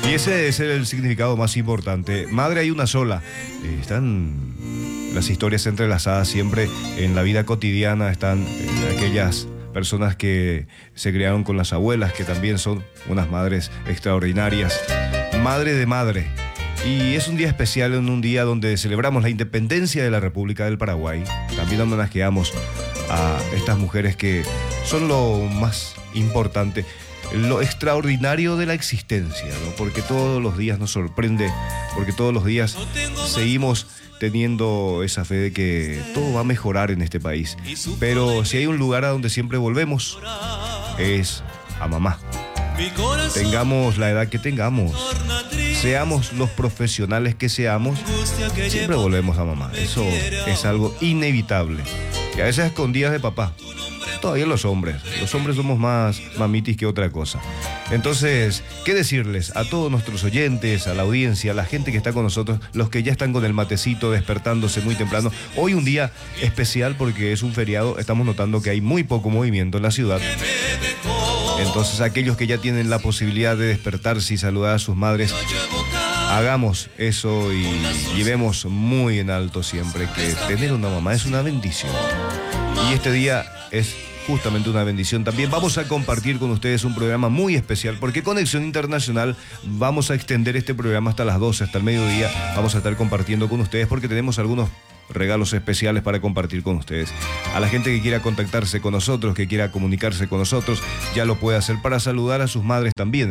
Y ese es el significado más importante. Madre hay una sola. Están las historias entrelazadas siempre en la vida cotidiana. Están aquellas personas que se criaron con las abuelas, que también son unas madres extraordinarias. Madre de madre. Y es un día especial, en un día donde celebramos la independencia de la República del Paraguay. También homenajeamos a estas mujeres que son lo más importante, lo extraordinario de la existencia, ¿no? Porque todos los días nos sorprende, porque todos los días seguimos teniendo esa fe de que todo va a mejorar en este país. Pero si hay un lugar a donde siempre volvemos, es a mamá. Tengamos la edad que tengamos, seamos los profesionales que seamos, siempre volvemos a mamá. Eso es algo inevitable. Y a veces a escondidas de papá. Todavía los hombres somos más mamitis que otra cosa. Entonces, ¿qué decirles a todos nuestros oyentes, a la audiencia, a la gente que está con nosotros, los que ya están con el matecito despertándose muy temprano? Hoy un día especial porque es un feriado, estamos notando que hay muy poco movimiento en la ciudad. Entonces, aquellos que ya tienen la posibilidad de despertarse y saludar a sus madres, hagamos eso y llevemos muy en alto siempre que tener una mamá es una bendición. Y este día es justamente una bendición. También vamos a compartir con ustedes un programa muy especial, porque Conexión Internacional vamos a extender este programa hasta las 12, hasta el mediodía. Vamos a estar compartiendo con ustedes porque tenemos algunos regalos especiales para compartir con ustedes. A la gente que quiera contactarse con nosotros, que quiera comunicarse con nosotros, ya lo puede hacer para saludar a sus madres también.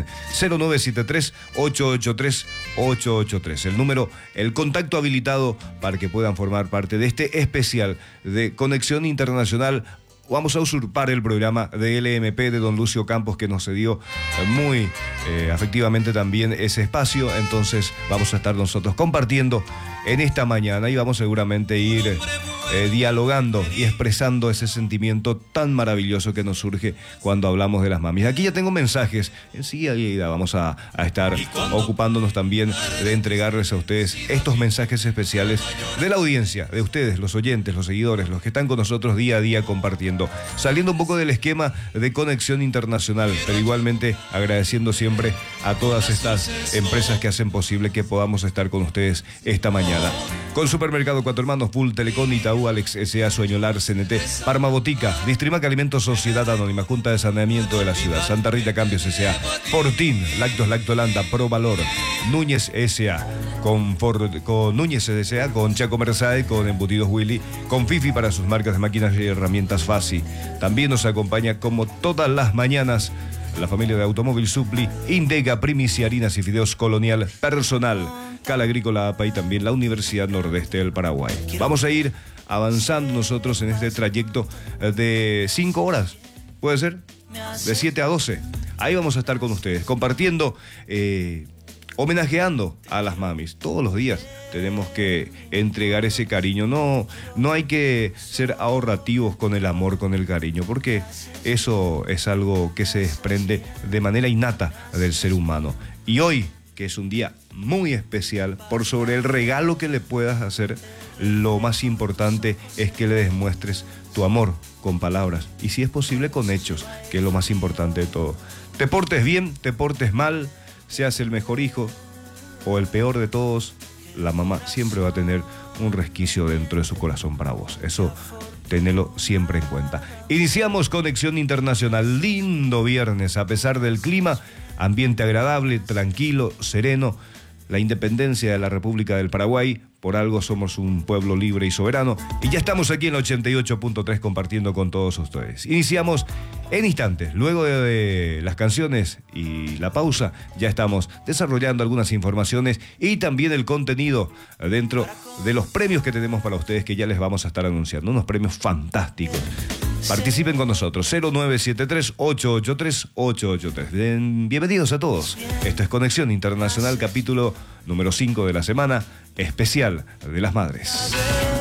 0973-883-883. El contacto habilitado para que puedan formar parte de este especial de Conexión Internacional. Vamos a usurpar el programa de LMP de don Lucio Campos, que nos cedió muy afectivamente también ese espacio. Entonces vamos a estar nosotros compartiendo en esta mañana y vamos seguramente a ir dialogando y expresando ese sentimiento tan maravilloso que nos surge cuando hablamos de las mamis. Aquí ya tengo mensajes, enseguida vamos a estar ocupándonos también de entregarles a ustedes estos mensajes especiales de la audiencia, de ustedes, los oyentes, los seguidores, los que están con nosotros día a día compartiendo, saliendo un poco del esquema de Conexión Internacional, pero igualmente agradeciendo siempre a todas estas empresas que hacen posible que podamos estar con ustedes esta mañana. Con Supermercado Cuatro Hermanos, Pool, Telecom, Itaú, Alex S.A., Sueñolar, CNT, Parma Botica, Distrimac Alimentos, Sociedad Anónima, Junta de Saneamiento de la Ciudad, Santa Rita Cambios S.A., Fortín, Lácteos Lactolanda, Pro Valor, Núñez S.A., con Núñez S.A., con Chaco Mercade, con Embutidos Willy, con Fifi para sus marcas de máquinas y herramientas Fasi. También nos acompaña como todas las mañanas la familia de Automóvil Supli, Indega, Primicia, Harinas y Fideos Colonial, Personal, Cala Agrícola APA y también la Universidad Nordeste del Paraguay. Vamos a ir avanzando nosotros en este trayecto de 5 horas, ¿puede ser? De 7 a 12. Ahí vamos a estar con ustedes, compartiendo, homenajeando a las mamis. Todos los días tenemos que entregar ese cariño. No hay que ser ahorrativos con el amor, con el cariño, porque eso es algo que se desprende de manera innata del ser humano. Y hoy, que es un día muy especial, por sobre el regalo que le puedas hacer, lo más importante es que le demuestres tu amor con palabras y, si es posible, con hechos, que es lo más importante de todo. Te portes bien, te portes mal, seas el mejor hijo o el peor de todos, la mamá siempre va a tener un resquicio dentro de su corazón para vos. Eso tenelo siempre en cuenta. Iniciamos Conexión Internacional. Lindo viernes, a pesar del clima, ambiente agradable, tranquilo, sereno. La independencia de la República del Paraguay, por algo somos un pueblo libre y soberano. Y ya estamos aquí en 88.3 compartiendo con todos ustedes. Iniciamos en instantes, luego de las canciones y la pausa, ya estamos desarrollando algunas informaciones y también el contenido dentro de los premios que tenemos para ustedes, que ya les vamos a estar anunciando. Unos premios fantásticos. Participen con nosotros, 0973-883-883. Bienvenidos a todos. Esto es Conexión Internacional, capítulo número 5 de la semana, especial de las madres.